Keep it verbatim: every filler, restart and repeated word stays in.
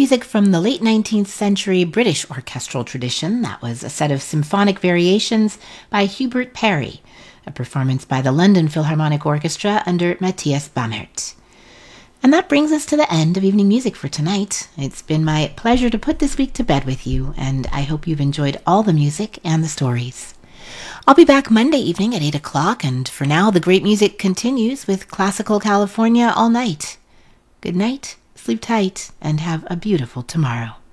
music from the late nineteenth century British orchestral tradition. That was a set of symphonic variations by Hubert Parry, a performance by the London Philharmonic Orchestra under Matthias Bamert. And that brings us to the end of Evening Music for tonight. It's been my pleasure to put this week to bed with you, and I hope you've enjoyed all the music and the stories. I'll be back Monday evening at eight o'clock, and for now, the great music continues with Classical California all night. Good night, sleep tight, and have a beautiful tomorrow.